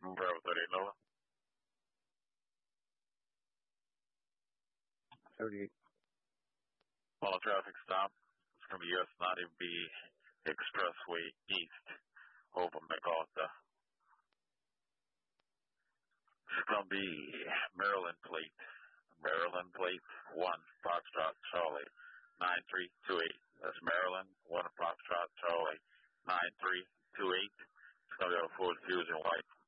Bravo 38 Nova. 38. Follow traffic stop. It's going to be US 90B Expressway East over McAlta. It's going to be Maryland plate. Maryland plate 1 Foxtrot Charlie 9328. That's Maryland 1 Foxtrot Charlie 9328. It's going to be a Ford Fusion white.